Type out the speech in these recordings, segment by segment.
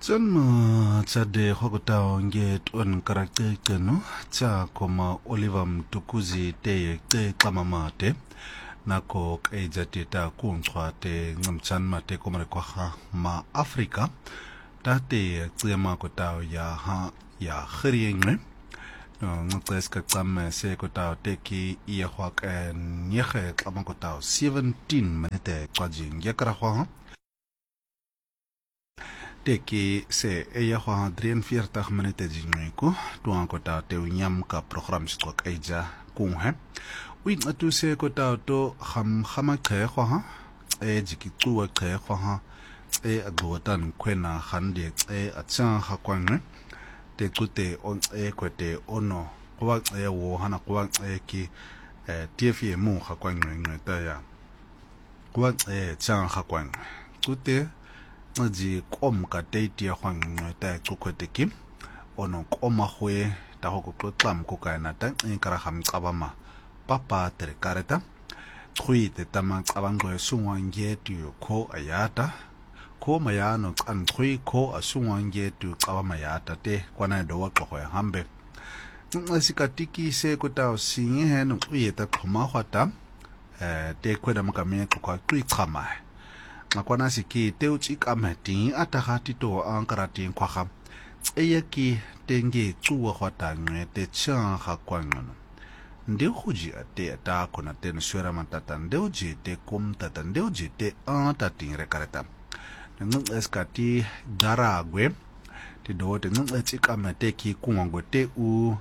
Tsanma tsade hokotao nget on karakter keno tsa koma Oliver Mtukuzi te klamamate nako kaijate ta kunchwa te ngamchan mate komare kwa ma Afrika tate tsema kotao ya khiriengwe ngqes ka tsama se kotao teki ia hwak nyege klama kotao 17 minute kwajing yakara hwa teki se eya hwa 43 minute jingweko tuan kotao te unyam ka program stok eja kunhe win atu se kotao to khama khe hwa jiki tuwa khe hwa agbotan kwena khande atsa hakwanne te tute on kwete ono kwa wo hana kwa ki TFE mu hakwanne ngata ya kwa tsa hakwanne tute ji kom ka date ya hwang ta tsokwete ki ono koma hwe ta ho ko tlam ko kana ta nkara ham qabama papa tere kareta tkhwite tama qabango sungwange tu ko ayata ko mayano kan tkhwi ko asungwange tu qabama yata te kwana do wa qho ya hambe ngesikatiki se ko ta singe he no uyeta khoma hwata te kweda makame ko ka tui khama ngakwana siki teu chika mati atagati to ankarati khwaga eyeki tenge tsuwa hwata ngwe te cha hakwangono nde khuji ate ta kona ten swera matata ndeuji te kom tata ndeuji te atati rekareta ngeskati daragwe te dote ngechika mate ki kuwango te u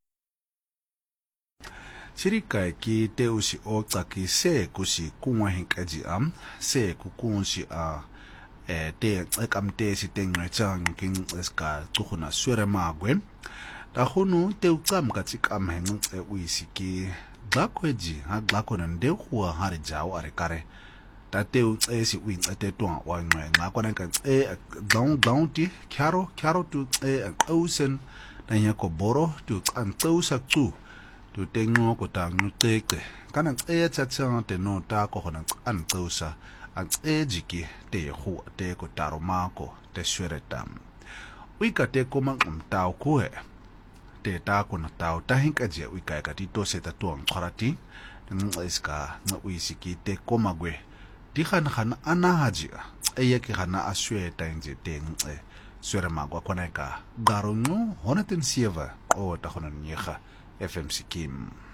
Sirika ki te usi o taki se kusi kunwa hinkaji se kukunsi te ekamte si tengwe chang king eska tukuna swere magwe ta hunu te ukam katikam hengu uisi ki glakweji ha glakona nde huwa hari jao arekare ta te esi win ate tuwa wangwe ngakwana kan down kyaro tu ausen na yako boro tu antausa tu tu tengo ko ta nguteke kana tsatsa te no ta ko hona antausa jiki te hu te ko taromako te shweretam wika te koma mtao ko te ta ko na tao ta hinkaje wika ka ti to se ta tuang kharati iska na uisiki te koma gwe di khan ana haji ki hana aswe ta nje te swere magwa kona ka garongo honaten sieva o ta hona nyega FMC Kim